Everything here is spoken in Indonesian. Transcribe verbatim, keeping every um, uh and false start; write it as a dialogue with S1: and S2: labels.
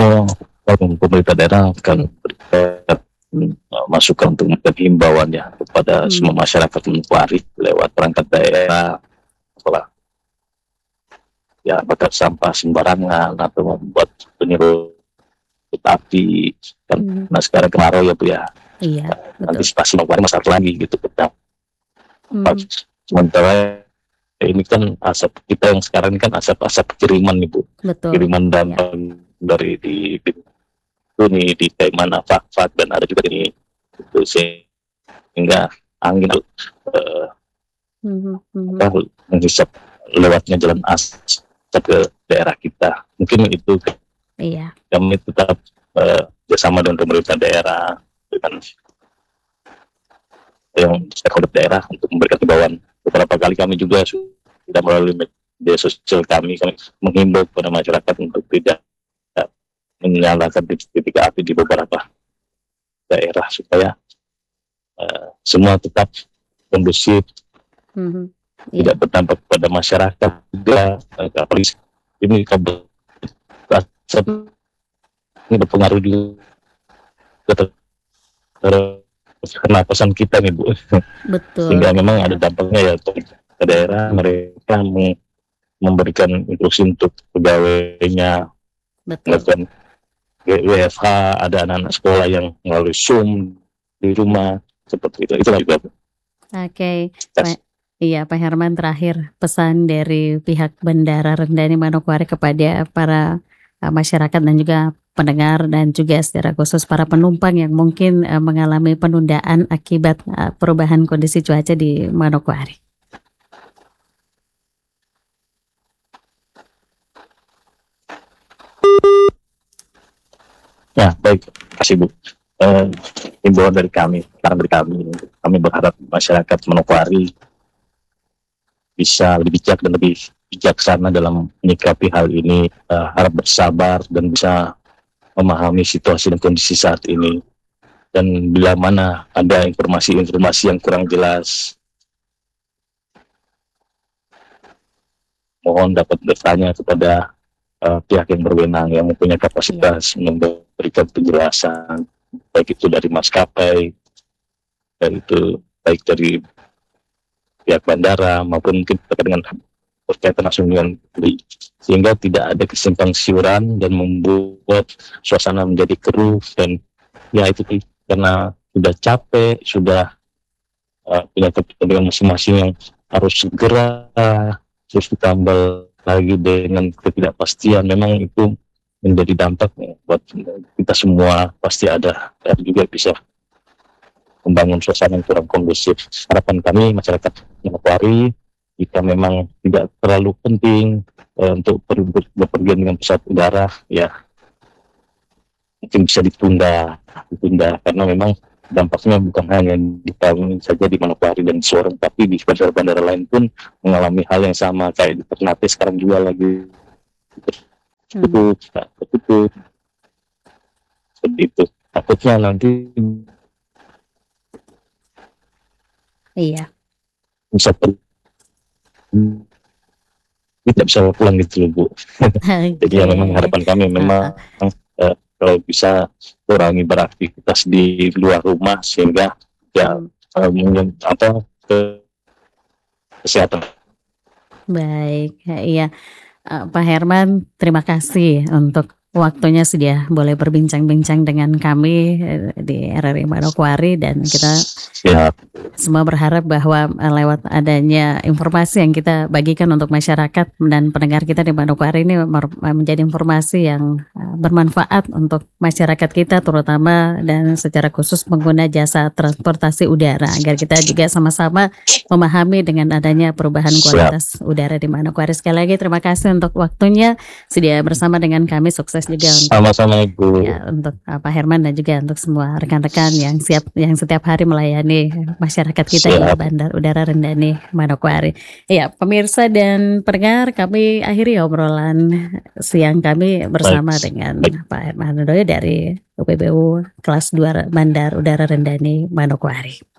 S1: Oh, kalau pemerintah daerah akan berikan, eee, masukan untuk memberikan himbauannya kepada semua
S2: Hmm.
S1: masyarakat Manokwari lewat perangkat daerah, setelah ya bakar sampah sembarangan atau membuat penyemprot api, kan
S2: Mhm.
S1: nah sekarang kemarau ya, Bu, ya.
S2: Iya, betul.
S1: Antisipasi Manokwari mah satu lagi gitu kita.
S2: Mhm.
S1: Sementara ini kan asap kita yang sekarang ini kan asap-asap kiriman nih, Bu,
S2: Betul,
S1: kiriman
S2: iya.
S1: dampak dari di di itu nih di kayak mana Fak-Fak dan ada juga ini gitu sehingga angin, eee
S2: Mhm mhm.
S1: apa, menghisap lewatnya jalan asap ke daerah kita. Mungkin itu
S2: Iya.
S1: kami tetap, eee, bersama dengan pemerintah daerah, dengan yang stakeholder daerah untuk memberikan himbauan. Beberapa kali kami juga sudah melalui media sosial kami, kami menghimbau kepada masyarakat untuk tidak menyalakan titik-titik api di beberapa daerah supaya, eee, semua tetap kondusif,
S2: Mhm,
S1: tidak
S2: iya.
S1: berdampak kepada masyarakat juga, eee, apalagi ini kabut asap ini berpengaruh juga ter terhadap pernapasan kita nih, Bu.
S2: Betul,
S1: Sehingga memang ada
S2: iya.
S1: dampaknya ya ke daerah mereka me memberikan instruksi untuk pegawainya
S2: Betul.
S1: melakukan W-W-F-H, ada anak-anak sekolah yang melalui Zoom di rumah, seperti itu. Itulah juga, Bu.
S2: Oke,
S1: Tes.
S2: Pak iya, Pak Herman, terakhir pesan dari pihak Bandara Rendani Manokwari kepada para, eee, masyarakat dan juga pendengar dan juga secara khusus para penumpang yang mungkin, eee, mengalami penundaan akibat, eee, perubahan kondisi cuaca di Manokwari.
S1: Ya, baik. Makasih, Bu. Eee, himbauan dari kami, saran dari kami, kami berharap masyarakat Manokwari bisa lebih bijak dan lebih bijaksana dalam menyikapi hal ini, eee, harap bersabar dan bisa memahami situasi dan kondisi saat ini. Dan bila mana ada informasi-informasi yang kurang jelas mohon dapat bertanya kepada, eee, pihak yang berwenang, yang mempunyai
S2: Iya.
S1: kapasitas memberikan penjelasan, baik itu dari maskapai, baik itu baik dari pihak bandara maupun mungkin terkait dengan berkaitan langsung dengan beli, sehingga tidak ada kesimpang siuran dan membuat suasana menjadi keruh dan ya itu sih, karena sudah capek, sudah, eee, punya kepentingan masing-masing yang harus segera, terus ditambah lagi dengan ketidakpastian, memang itu menjadi dampak buat kita semua, pasti ada dan juga bisa membangun suasana yang kurang kondusif. Harapan kami masyarakat Manokwari, jika memang tidak terlalu penting, eee, untuk per ber bepergian dengan pesawat udara, ya mungkin bisa ditunda ditunda karena memang dampaknya bukan hanya di kami saja di Manokwari dan Sorong, tapi di bandara-bandara lain pun mengalami hal yang sama, kayak di Ternate sekarang juga lagi
S2: Mhm.
S1: tutup, ketutup. Seperti itu, takutnya nanti
S2: Iya.
S1: bisa ter mmm. Tidak bisa pulang gitu loh, Bu. Jadi ya memang
S2: Oke,
S1: harapan kami memang,
S2: heeh.
S1: eee, kalau bisa kurangi beraktivitas di luar rumah sehingga ya,
S2: Mhm.
S1: eee, mungkin apa, ke kesehatan.
S2: Baik, ya iya, eee, Pak Herman, terima kasih untuk waktunya sudah boleh berbincang-bincang dengan kami, eee, di R R I Manokwari dan kita
S1: Siap.
S2: semua berharap bahwa, eee, lewat adanya informasi yang kita bagikan untuk masyarakat dan pendengar kita di Manokwari ini mer menjadi informasi yang, eee, bermanfaat untuk masyarakat kita terutama dan secara khusus pengguna jasa transportasi udara, agar kita juga sama-sama memahami dengan adanya perubahan
S1: Siap.
S2: kualitas udara di Manokwari. Sekali lagi terima kasih untuk waktunya, sudah bersama dengan kami, sukses juga untuk
S1: Sama-sama, Ibu.
S2: ya untuk, eee, Pak Herman dan juga untuk semua rekan-rekan yang siap yang setiap hari melayani masyarakat kita di
S1: Siap.
S2: Bandar Udara Rendani Manokwari. Iya, pemirsa dan pendengar, kami akhiri obrolan siang kami
S1: Baik,
S2: bersama dengan
S1: baik.
S2: Pak Herman Handoyo dari U P B U Kelas dua Bandar Udara Rendani Manokwari.